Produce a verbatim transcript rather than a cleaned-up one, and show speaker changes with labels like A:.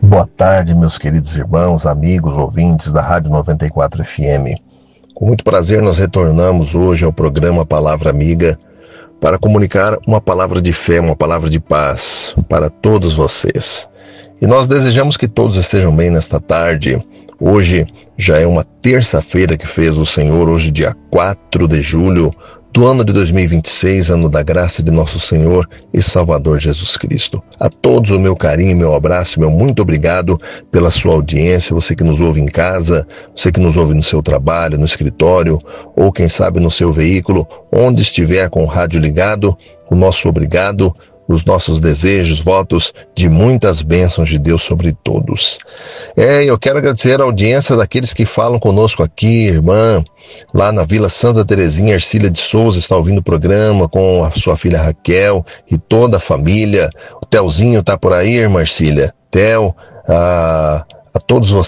A: Boa tarde, meus queridos irmãos, amigos, ouvintes da Rádio noventa e quatro F M. Com muito prazer nós retornamos hoje ao programa Palavra Amiga para comunicar uma palavra de fé, uma palavra de paz para todos vocês. E nós desejamos que todos estejam bem nesta tarde. Hoje já é uma terça-feira que fez o Senhor, hoje dia quatro de julho do ano de dois mil e vinte e seis, ano da graça de nosso Senhor e Salvador Jesus Cristo. A todos o meu carinho, meu abraço, meu muito obrigado pela sua audiência, você que nos ouve em casa, você que nos ouve no seu trabalho, no escritório, ou quem sabe no seu veículo, onde estiver com o rádio ligado, o nosso obrigado, os nossos desejos, votos de muitas bênçãos de Deus sobre todos. É, eu quero agradecer a audiência daqueles que falam conosco aqui, irmã, lá na Vila Santa Terezinha, Ercília de Souza está ouvindo o programa com a sua filha Raquel e toda a família. O Telzinho está por aí, irmã Ercília. Tel, a, a todos vocês